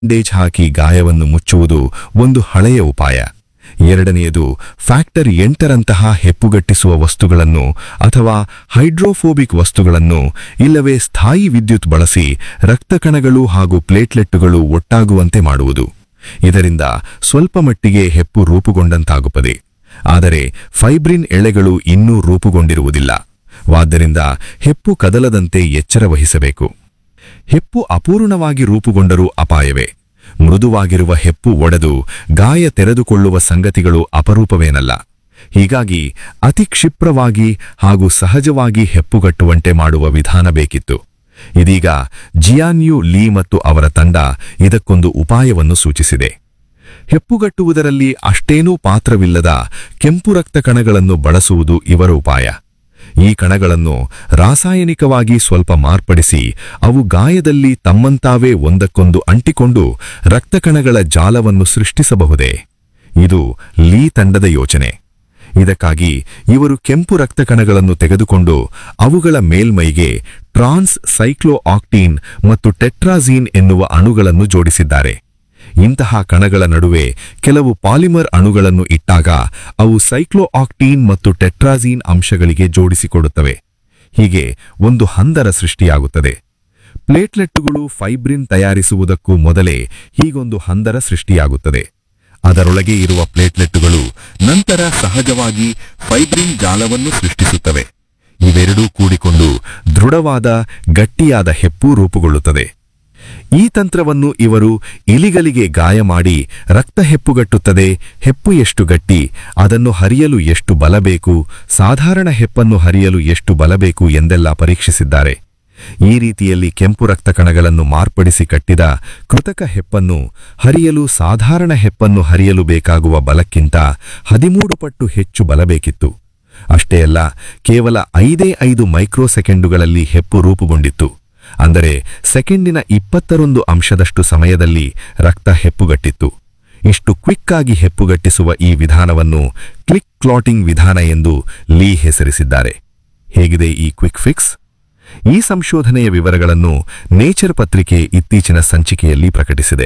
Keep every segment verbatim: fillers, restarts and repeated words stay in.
Bandage ಹಾಕಿ ಗಾಯವನ್ನು ಮುಚ್ಚುವುದು ಒಂದು ಹಳೆಯ ಉಪಾಯ. ಎರಡನೆಯದು ಫ್ಯಾಕ್ಟರ್ ಎಂಟರಂತಹ ಹೆಪ್ಪುಗಟ್ಟಿಸುವ ವಸ್ತುಗಳನ್ನು ಅಥವಾ ಹೈಡ್ರೋಫೋಬಿಕ್ ವಸ್ತುಗಳನ್ನು ಇಲ್ಲವೇ ಸ್ಥಾಯಿ ವಿದ್ಯುತ್ ಬಳಸಿ ರಕ್ತಕಣಗಳು ಹಾಗೂ ಪ್ಲೇಟ್ಲೆಟ್ಟುಗಳು ಒಟ್ಟಾಗುವಂತೆ ಮಾಡುವುದು. ಇದರಿಂದ ಸ್ವಲ್ಪ ಮಟ್ಟಿಗೆ ಹೆಪ್ಪು ರೂಪುಗೊಂಡಂತಾಗುತ್ತದೆ. ಆದರೆ ಫೈಬ್ರಿನ್ ಎಳೆಗಳು ಇನ್ನೂ ರೂಪುಗೊಂಡಿರುವುದಿಲ್ಲ. ವಾದ್ದರಿಂದ ಹೆಪ್ಪು ಕದಲದಂತೆ ಎಚ್ಚರ ವಹಿಸಬೇಕು. ಹೆಪ್ಪು ಅಪೂರ್ಣವಾಗಿ ರೂಪುಗೊಂಡರೂ ಅಪಾಯವೇ. ಮೃದುವಾಗಿರುವ ಹೆಪ್ಪು ಒಡೆದು ಗಾಯ ತೆರೆದುಕೊಳ್ಳುವ ಸಂಗತಿಗಳು ಅಪರೂಪವೇನಲ್ಲ. ಹೀಗಾಗಿ ಅತಿ ಕ್ಷಿಪ್ರವಾಗಿ ಹಾಗೂ ಸಹಜವಾಗಿ ಹೆಪ್ಪುಗಟ್ಟುವಂತೆ ಮಾಡುವ ವಿಧಾನ ಬೇಕಿತ್ತು. ಇದೀಗ ಜಿಯಾನ್ಯು ಲೀ ಮತ್ತು ಅವರ ತಂಡ ಇದಕ್ಕೊಂದು ಉಪಾಯವನ್ನು ಸೂಚಿಸಿದೆ. ಹೆಪ್ಪುಗಟ್ಟುವುದರಲ್ಲಿ ಅಷ್ಟೇನೂ ಪಾತ್ರವಿಲ್ಲದ ಕೆಂಪು ರಕ್ತ ಕಣಗಳನ್ನು ಬಳಸುವುದು ಇವರ ಉಪಾಯ. ಈ ಕಣಗಳನ್ನು ರಾಸಾಯನಿಕವಾಗಿ ಸ್ವಲ್ಪ ಮಾರ್ಪಡಿಸಿ ಅವು ಗಾಯದಲ್ಲಿ ತಮ್ಮಂತಾವೇ ಒಂದಕ್ಕೊಂದು ಅಂಟಿಕೊಂಡು ರಕ್ತಕಣಗಳ ಜಾಲವನ್ನು ಸೃಷ್ಟಿಸಬಹುದೇ? ಇದು ಲೀ ತಂಡದ ಯೋಚನೆ. ಇದಕ್ಕಾಗಿ ಇವರು ಕೆಂಪು ರಕ್ತಕಣಗಳನ್ನು ತೆಗೆದುಕೊಂಡು ಅವುಗಳ ಮೇಲ್ಮೈಗೆ ಟ್ರಾನ್ಸ್ ಸೈಕ್ಲೋಆಕ್ಟೀನ್ ಮತ್ತು ಟೆಟ್ರಾಝೀನ್ ಎನ್ನುವ ಅಣುಗಳನ್ನು ಜೋಡಿಸಿದ್ದಾರೆ. ಇಂತಹ ಕಣಗಳ ನಡುವೆ ಕೆಲವು ಪಾಲಿಮರ್ ಅಣುಗಳನ್ನು ಇಟ್ಟಾಗ ಅವು ಸೈಕ್ಲೋಆಕ್ಟೀನ್ ಮತ್ತು ಟೆಟ್ರಾಝೀನ್ ಅಂಶಗಳಿಗೆ ಜೋಡಿಸಿಕೊಡುತ್ತವೆ. ಹೀಗೆ ಒಂದು ಹಂದರ ಸೃಷ್ಟಿಯಾಗುತ್ತದೆ. ಪ್ಲೇಟ್ಲೆಟ್ಟುಗಳು ಫೈಬ್ರಿನ್ ತಯಾರಿಸುವುದಕ್ಕೂ ಮೊದಲೇ ಹೀಗೊಂದು ಹಂದರ ಸೃಷ್ಟಿಯಾಗುತ್ತದೆ. ಅದರೊಳಗೆ ಇರುವ ಪ್ಲೇಟ್ಲೆಟ್ಟುಗಳು ನಂತರ ಸಹಜವಾಗಿ ಫೈಬ್ರಿನ್ ಜಾಲವನ್ನು ಸೃಷ್ಟಿಸುತ್ತವೆ. ಇವೆರಡೂ ಕೂಡಿಕೊಂಡು ದೃಢವಾದ ಗಟ್ಟಿಯಾದ ಹೆಪ್ಪು ರೂಪುಗೊಳ್ಳುತ್ತದೆ. ಈ ತಂತ್ರವನ್ನು ಇವರು ಇಲಿಗಳಿಗೆ ಗಾಯ ಮಾಡಿ ರಕ್ತ ಹೆಪ್ಪುಗಟ್ಟುತ್ತದೆ, ಹೆಪ್ಪು ಎಷ್ಟು ಗಟ್ಟಿ, ಅದನ್ನು ಹರಿಯಲು ಎಷ್ಟು ಬಲ ಬೇಕು, ಸಾಧಾರಣ ಹೆಪ್ಪನ್ನು ಹರಿಯಲು ಎಷ್ಟು ಬಲ ಬೇಕು ಎಂದೆಲ್ಲ ಪರೀಕ್ಷಿಸಿದ್ದಾರೆ. ಈ ರೀತಿಯಲ್ಲಿ ಕೆಂಪು ರಕ್ತ ಕಣಗಳನ್ನು ಮಾರ್ಪಡಿಸಿ ಕಟ್ಟಿದ ಕೃತಕ ಹೆಪ್ಪನ್ನು ಹರಿಯಲು ಸಾಧಾರಣ ಹೆಪ್ಪನ್ನು ಹರಿಯಲು ಬೇಕಾಗುವ ಬಲಕ್ಕಿಂತ ಹದಿಮೂರು ಪಟ್ಟು ಹೆಚ್ಚು ಬಲ ಬೇಕಿತ್ತು. ಅಷ್ಟೇ ಅಲ್ಲ, ಕೇವಲ ಐದೇ ಐದು ಮೈಕ್ರೋ ಸೆಕೆಂಡುಗಳಲ್ಲಿ ಹೆಪ್ಪು ರೂಪುಗೊಂಡಿತ್ತು. ಅಂದರೆ ಸೆಕೆಂಡಿನ ಇಪ್ಪತ್ತರೊಂದು ಅಂಶದಷ್ಟು ಸಮಯದಲ್ಲಿ ರಕ್ತ ಹೆಪ್ಪುಗಟ್ಟಿತ್ತು. ಇಷ್ಟು ಕ್ವಿಕ್ ಆಗಿ ಹೆಪ್ಪುಗಟ್ಟಿಸುವ ಈ ವಿಧಾನವನ್ನು ಕ್ಲಿಕ್ ಕ್ಲಾಟಿಂಗ್ ವಿಧಾನ ಎಂದು ಲೀ ಹೆಸರಿಸಿದ್ದಾರೆ. ಹೇಗಿದೆ ಈ ಕ್ವಿಕ್ ಫಿಕ್ಸ್? ಈ ಸಂಶೋಧನೆಯ ವಿವರಗಳನ್ನು ನೇಚರ್ ಪತ್ರಿಕೆ ಇತ್ತೀಚಿನ ಸಂಚಿಕೆಯಲ್ಲಿ ಪ್ರಕಟಿಸಿದೆ.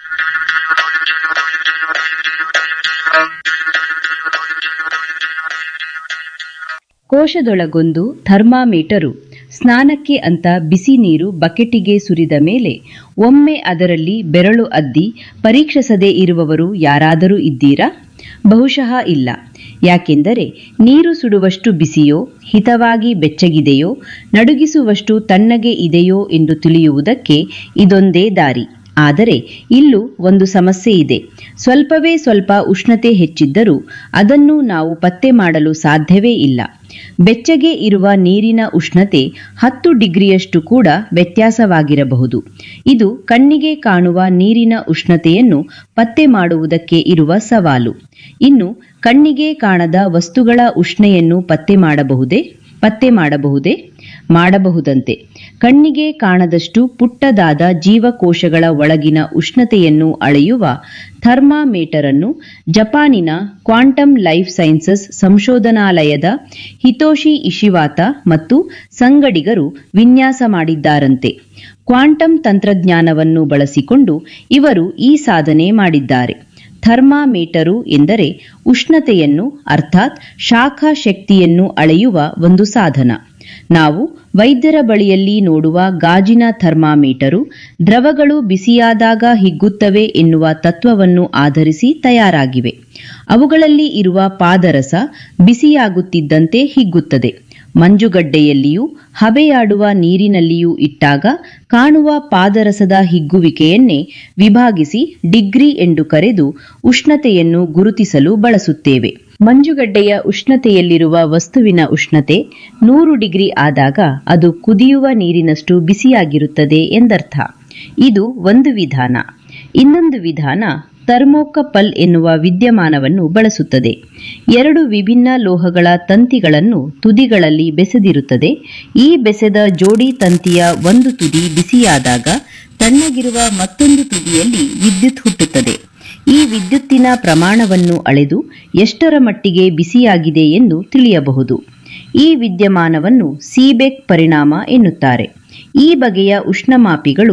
ಕೋಶದೊಳಗೊಂದು ಥರ್ಮಾಮೀಟರು. ಸ್ನಾನಕ್ಕೆ ಅಂತ ಬಿಸಿ ನೀರು ಬಕೆಟಿಗೆ ಸುರಿದ ಮೇಲೆ ಒಮ್ಮೆ ಅದರಲ್ಲಿ ಬೆರಳು ಅದ್ದಿ ಪರೀಕ್ಷಿಸದೇ ಇರುವವರು ಯಾರಾದರೂ ಇದ್ದೀರಾ? ಬಹುಶಃ ಇಲ್ಲ. ಯಾಕೆಂದರೆ ನೀರು ಸುಡುವಷ್ಟು ಬಿಸಿಯೋ, ಹಿತವಾಗಿ ಬೆಚ್ಚಗಿದೆಯೋ, ನಡುಗಿಸುವಷ್ಟು ತಣ್ಣಗೆ ಇದೆಯೋ ಎಂದು ತಿಳಿಯುವುದಕ್ಕೆ ಇದೊಂದೇ ದಾರಿ. ಆದರೆ ಇಲ್ಲೂ ಒಂದು ಸಮಸ್ಯೆ ಇದೆ. ಸ್ವಲ್ಪವೇ ಸ್ವಲ್ಪ ಉಷ್ಣತೆ ಹೆಚ್ಚಿದ್ದರೂ ಅದನ್ನು ನಾವು ಪತ್ತೆ ಮಾಡಲು ಸಾಧ್ಯವೇ ಇಲ್ಲ. ಬೆಚ್ಚಗೆ ಇರುವ ನೀರಿನ ಉಷ್ಣತೆ ಹತ್ತು ಡಿಗ್ರಿಯಷ್ಟು ಕೂಡ ವ್ಯತ್ಯಾಸವಾಗಿರಬಹುದು. ಇದು ಕಣ್ಣಿಗೆ ಕಾಣುವ ನೀರಿನ ಉಷ್ಣತೆಯನ್ನು ಪತ್ತೆ ಮಾಡುವುದಕ್ಕೆ ಇರುವ ಸವಾಲು. ಇನ್ನು ಕಣ್ಣಿಗೆ ಕಾಣದ ವಸ್ತುಗಳ ಉಷ್ಣೆಯನ್ನು ಪತ್ತೆ ಮಾಡಬಹುದೇ? ಪತ್ತೆ ಮಾಡಬಹುದೇ? ಮಾಡಬಹುದಂತೆ. ಕಣ್ಣಿಗೆ ಕಾಣದಷ್ಟು ಪುಟ್ಟದಾದ ಜೀವಕೋಶಗಳ ಒಳಗಿನ ಉಷ್ಣತೆಯನ್ನು ಅಳೆಯುವ ಥರ್ಮಾಮೀಟರ್ ಅನ್ನು ಜಪಾನಿನ ಕ್ವಾಂಟಮ್ ಲೈಫ್ ಸೈನ್ಸಸ್ ಸಂಶೋಧನಾಲಯದ ಹಿತೋಶಿ ಇಶಿವಾತ ಮತ್ತು ಸಂಗಡಿಗರು ವಿನ್ಯಾಸ ಮಾಡಿದ್ದಾರಂತೆ. ಕ್ವಾಂಟಮ್ ತಂತ್ರಜ್ಞಾನವನ್ನು ಬಳಸಿಕೊಂಡು ಇವರು ಈ ಸಾಧನೆ ಮಾಡಿದ್ದಾರೆ. ಥರ್ಮಾಮೀಟರು ಎಂದರೆ ಉಷ್ಣತೆಯನ್ನು ಅರ್ಥಾತ್ ಶಾಖ ಶಕ್ತಿಯನ್ನು ಅಳೆಯುವ ಒಂದು ಸಾಧನ. ನಾವು ವೈದ್ಯರ ಬಳಿಯಲ್ಲಿ ನೋಡುವ ಗಾಜಿನ ಥರ್ಮಾಮೀಟರು ದ್ರವಗಳು ಬಿಸಿಯಾದಾಗ ಹಿಗ್ಗುತ್ತವೆ ಎನ್ನುವ ತತ್ವವನ್ನು ಆಧರಿಸಿ ತಯಾರಾಗಿವೆ. ಅವುಗಳಲ್ಲಿ ಇರುವ ಪಾದರಸ ಬಿಸಿಯಾಗುತ್ತಿದ್ದಂತೆ ಹಿಗ್ಗುತ್ತದೆ. ಮಂಜುಗಡ್ಡೆಯಲ್ಲಿಯೂ ಹಬೆಯಾಡುವ ನೀರಿನಲ್ಲಿಯೂ ಇಟ್ಟಾಗ ಕಾಣುವ ಪಾದರಸದ ಹಿಗ್ಗುವಿಕೆಯನ್ನೇ ವಿಭಾಗಿಸಿ ಡಿಗ್ರಿ ಎಂದು ಕರೆದು ಉಷ್ಣತೆಯನ್ನು ಗುರುತಿಸಲು ಬಳಸುತ್ತೇವೆ. ಮಂಜುಗಡ್ಡೆಯ ಉಷ್ಣತೆಯಲ್ಲಿರುವ ವಸ್ತುವಿನ ಉಷ್ಣತೆ ನೂರು ಡಿಗ್ರಿ ಆದಾಗ ಅದು ಕುದಿಯುವ ನೀರಿನಷ್ಟು ಬಿಸಿಯಾಗಿರುತ್ತದೆ ಎಂದರ್ಥ. ಇದು ಒಂದು ವಿಧಾನ. ಇನ್ನೊಂದು ವಿಧಾನ ಥರ್ಮೋಕಪಲ್ ಎನ್ನುವ ವಿದ್ಯಮಾನವನ್ನು ಬಳಸುತ್ತದೆ. ಎರಡು ವಿಭಿನ್ನ ಲೋಹಗಳ ತಂತಿಗಳನ್ನು ತುದಿಗಳಲ್ಲಿ ಬೆಸೆದಿರುತ್ತದೆ. ಈ ಬೆಸೆದ ಜೋಡಿ ತಂತಿಯ ಒಂದು ತುದಿ ಬಿಸಿಯಾದಾಗ ತಣ್ಣಗಿರುವ ಮತ್ತೊಂದು ತುದಿಯಲ್ಲಿ ವಿದ್ಯುತ್ ಹುಟ್ಟುತ್ತದೆ. ಈ ವಿದ್ಯುತ್ತಿನ ಪ್ರಮಾಣವನ್ನು ಅಳೆದು ಎಷ್ಟರ ಮಟ್ಟಿಗೆ ಬಿಸಿಯಾಗಿದೆ ಎಂದು ತಿಳಿಯಬಹುದು. ಈ ವಿದ್ಯಮಾನವನ್ನು ಸೀಬೆಕ್ ಪರಿಣಾಮ ಎನ್ನುತ್ತಾರೆ. ಈ ಬಗೆಯ ಉಷ್ಣಮಾಪಿಗಳು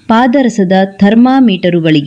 ಪಾದರಸದ ಥರ್ಮಾಮೀಟರುಗಳಿಗೆ